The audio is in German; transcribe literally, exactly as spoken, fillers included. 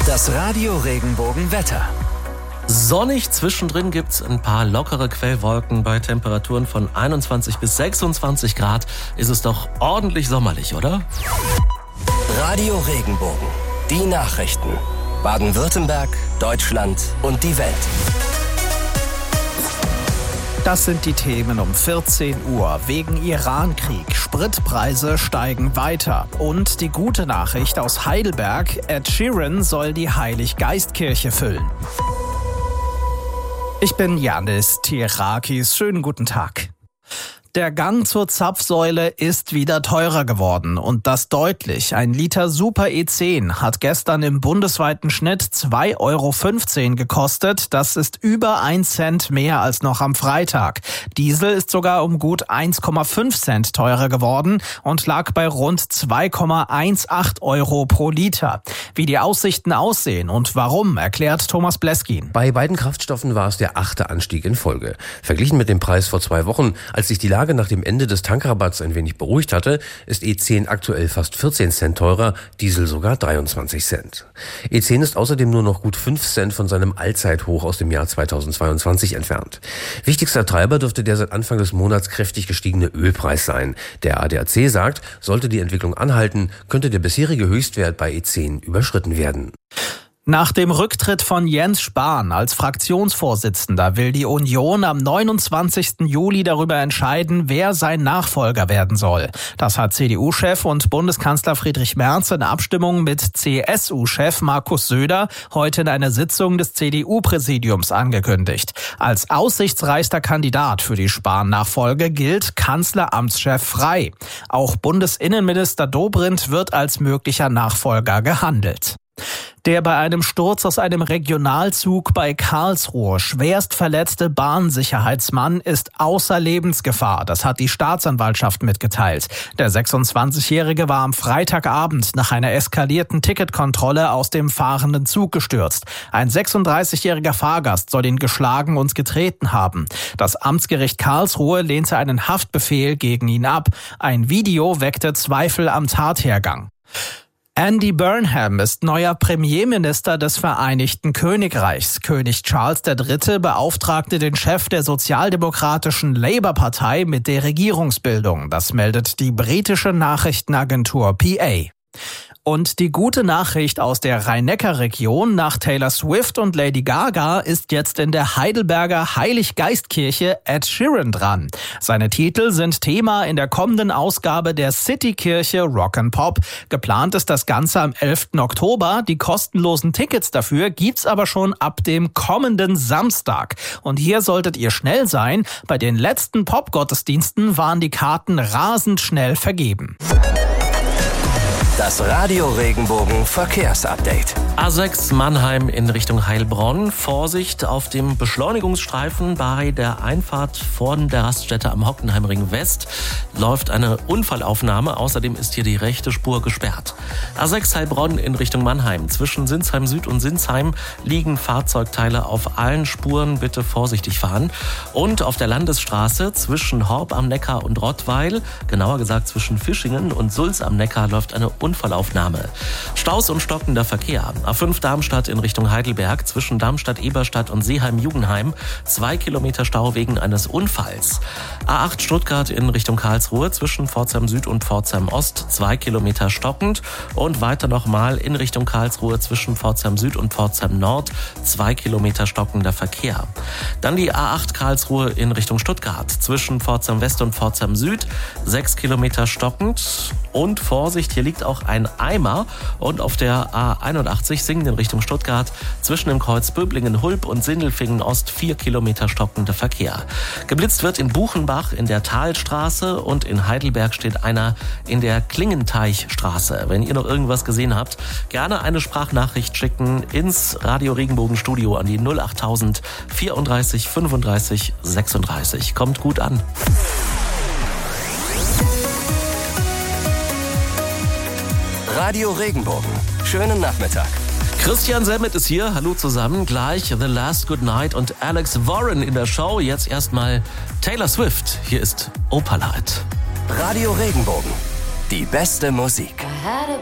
Das Radio Regenbogen-Wetter. Sonnig, zwischendrin gibt's ein paar lockere Quellwolken. Bei Temperaturen von einundzwanzig bis sechsundzwanzig Grad ist es doch ordentlich sommerlich, oder? Radio Regenbogen. Die Nachrichten. Baden-Württemberg, Deutschland und die Welt. Das sind die Themen um vierzehn Uhr. Wegen Irankrieg. Spritpreise steigen weiter. Und die gute Nachricht aus Heidelberg. Ed Sheeran soll die Heilig-Geist-Kirche füllen. Ich bin Yannis Tirakis. Schönen guten Tag. Der Gang zur Zapfsäule ist wieder teurer geworden und das deutlich. Ein Liter Super E zehn hat gestern im bundesweiten Schnitt zwei Euro fünfzehn gekostet. Das ist über ein Cent mehr als noch am Freitag. Diesel ist sogar um gut eins Komma fünf Cent teurer geworden und lag bei rund zwei Komma achtzehn Euro pro Liter. Wie die Aussichten aussehen und warum, erklärt Thomas Bleskin. Bei beiden Kraftstoffen war es der achte Anstieg in Folge. Verglichen mit dem Preis vor zwei Wochen, als sich die Lage nach dem Ende des Tankrabatts ein wenig beruhigt hatte, ist E zehn aktuell fast vierzehn Cent teurer, Diesel sogar dreiundzwanzig Cent. E zehn ist außerdem nur noch gut fünf Cent von seinem Allzeithoch aus dem Jahr zweitausendzweiundzwanzig entfernt. Wichtigster Treiber dürfte der seit Anfang des Monats kräftig gestiegene Ölpreis sein. Der A D A C sagt, sollte die Entwicklung anhalten, könnte der bisherige Höchstwert bei E zehn überschritten werden. Nach dem Rücktritt von Jens Spahn als Fraktionsvorsitzender will die Union am neunundzwanzigsten Juli darüber entscheiden, wer sein Nachfolger werden soll. Das hat C D U-Chef und Bundeskanzler Friedrich Merz in Abstimmung mit C S U-Chef Markus Söder heute in einer Sitzung des C D U-Präsidiums angekündigt. Als aussichtsreichster Kandidat für die Spahn-Nachfolge gilt Kanzleramtschef Frey. Auch Bundesinnenminister Dobrindt wird als möglicher Nachfolger gehandelt. Der bei einem Sturz aus einem Regionalzug bei Karlsruhe schwerst verletzte Bahnsicherheitsmann ist außer Lebensgefahr. Das hat die Staatsanwaltschaft mitgeteilt. Der sechsundzwanzigjährige war am Freitagabend nach einer eskalierten Ticketkontrolle aus dem fahrenden Zug gestürzt. Ein sechsunddreißigjähriger Fahrgast soll ihn geschlagen und getreten haben. Das Amtsgericht Karlsruhe lehnte einen Haftbefehl gegen ihn ab. Ein Video weckte Zweifel am Tathergang. Andy Burnham ist neuer Premierminister des Vereinigten Königreichs. König Charles der Dritte beauftragte den Chef der sozialdemokratischen Labour-Partei mit der Regierungsbildung. Das meldet die britische Nachrichtenagentur P A. Und die gute Nachricht aus der Rhein-Neckar-Region: Nach Taylor Swift und Lady Gaga ist jetzt in der Heidelberger Heilig-Geist-Kirche Ed Sheeran dran. Seine Titel sind Thema in der kommenden Ausgabe der City-Kirche Rock and Pop. Geplant ist das Ganze am elften Oktober. Die kostenlosen Tickets dafür gibt's aber schon ab dem kommenden Samstag. Und hier solltet ihr schnell sein. Bei den letzten Pop-Gottesdiensten waren die Karten rasend schnell vergeben. Das Radio Regenbogen Verkehrsupdate. A sechs Mannheim in Richtung Heilbronn. Vorsicht auf dem Beschleunigungsstreifen bei der Einfahrt von der Raststätte am Hockenheimring West läuft eine Unfallaufnahme. Außerdem ist hier die rechte Spur gesperrt. A sechs Heilbronn in Richtung Mannheim. Zwischen Sinsheim Süd und Sinsheim liegen Fahrzeugteile auf allen Spuren. Bitte vorsichtig fahren. Und auf der Landesstraße zwischen Horb am Neckar und Rottweil, genauer gesagt zwischen Fischingen und Sulz am Neckar, läuft eine Unfallaufnahme. Staus und stockender Verkehr. A fünf Darmstadt in Richtung Heidelberg zwischen Darmstadt-Eberstadt und Seeheim-Jugenheim. Zwei Kilometer Stau wegen eines Unfalls. A acht Stuttgart in Richtung Karlsruhe zwischen Pforzheim Süd und Pforzheim Ost. Zwei Kilometer stockend. Und weiter nochmal in Richtung Karlsruhe zwischen Pforzheim Süd und Pforzheim Nord. Zwei Kilometer stockender Verkehr. Dann die A acht Karlsruhe in Richtung Stuttgart zwischen Pforzheim West und Pforzheim Süd. Sechs Kilometer stockend. Und Vorsicht, hier liegt auch ein Eimer. Und auf der A einundachtzig Singen in Richtung Stuttgart zwischen dem Kreuz Böblingen-Hulb und Sindelfingen-Ost vier Kilometer stockender Verkehr. Geblitzt wird in Buchenbach in der Talstraße und in Heidelberg steht einer in der Klingenteichstraße. Wenn ihr noch irgendwas gesehen habt, gerne eine Sprachnachricht schicken ins Radio Regenbogen Studio an die null achttausend vierunddreißig fünfunddreißig sechsunddreißig. Kommt gut an. Radio Regenbogen. Schönen Nachmittag. Christian Semmet ist hier. Hallo zusammen. Gleich The Last Goodnight und Alex Warren in der Show. Jetzt erstmal Taylor Swift. Hier ist Opalite. Radio Regenbogen. Die beste Musik. I had a